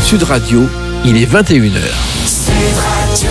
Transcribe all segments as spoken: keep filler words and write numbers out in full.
Sud Radio, il est vingt et une heures.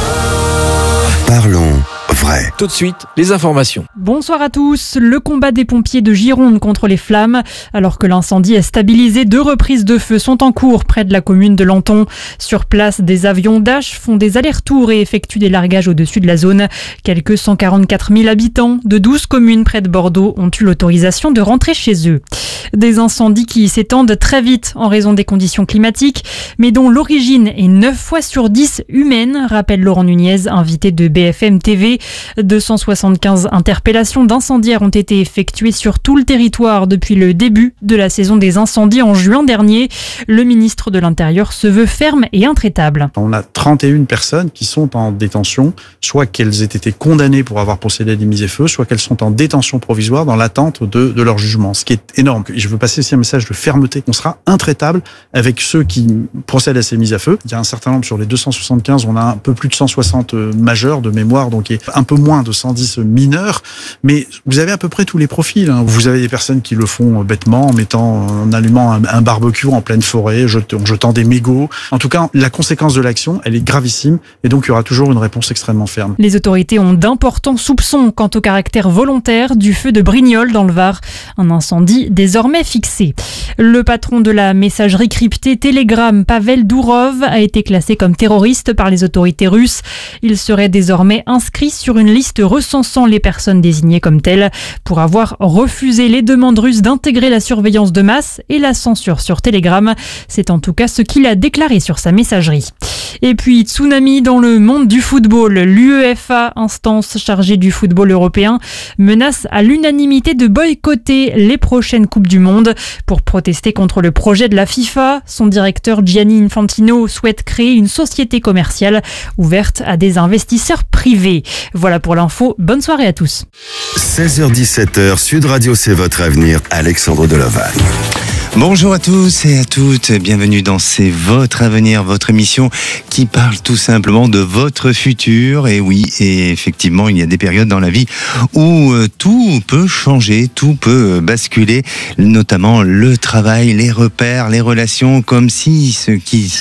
Parlons vrai. Tout de suite, les informations. Bonsoir à tous. Le combat des pompiers de Gironde contre les flammes. Alors que l'incendie est stabilisé, deux reprises de feu sont en cours près de la commune de Lanton. Sur place, des avions Dash font des allers-retours et effectuent des largages au-dessus de la zone. Quelques cent quarante-quatre mille habitants de douze communes près de Bordeaux ont eu l'autorisation de rentrer chez eux. Des incendies qui s'étendent très vite en raison des conditions climatiques, mais dont l'origine est neuf fois sur dix humaine, rappelle Laurent Nunez, invité de B F M T V. deux cent soixante-quinze interpellations d'incendiaires ont été effectuées sur tout le territoire depuis le début de la saison des incendies en juin dernier. Le ministre de l'Intérieur se veut ferme et intraitable. On a trente et une personnes qui sont en détention, soit qu'elles aient été condamnées pour avoir procédé à des mises et feux, soit qu'elles sont en détention provisoire dans l'attente de, de leur jugement, ce qui est énorme. Je veux passer aussi un message de fermeté. On sera intraitable avec ceux qui procèdent à ces mises à feu. Il y a un certain nombre sur les deux cent soixante-quinze, on a un peu plus de cent soixante majeurs de mémoire, donc un peu moins de cent dix mineurs, mais vous avez à peu près tous les profils. Vous avez des personnes qui le font bêtement, en mettant, en allumant un, un barbecue en pleine forêt, jetant, en jetant des mégots. En tout cas, la conséquence de l'action, elle est gravissime, et donc il y aura toujours une réponse extrêmement ferme. Les autorités ont d'importants soupçons quant au caractère volontaire du feu de Brignoles dans le Var, un incendie désormais fixé. Le patron de la messagerie cryptée Telegram, Pavel Dourov, a été classé comme terroriste par les autorités russes. Il serait désormais inscrit sur une liste recensant les personnes désignées comme telles pour avoir refusé les demandes russes d'intégrer la surveillance de masse et la censure sur Telegram. C'est en tout cas ce qu'il a déclaré sur sa messagerie. Et puis, tsunami dans le monde du football. L'UEFA, instance chargée du football européen, menace à l'unanimité de boycotter les prochaines Coupes du Monde pour protester contre le projet de la FIFA. Son directeur Gianni Infantino souhaite créer une société commerciale ouverte à des investisseurs privés. Voilà pour l'info. Bonne soirée à tous. seize heures dix-sept heures, Sud Radio, c'est votre avenir. Alexandre Delovagne. Bonjour à tous et à toutes, bienvenue dans C'est votre avenir, votre émission qui parle tout simplement de votre futur. Et oui, et effectivement, il y a des périodes dans la vie où tout peut changer, tout peut basculer, notamment le travail, les repères, les relations, comme si ce qui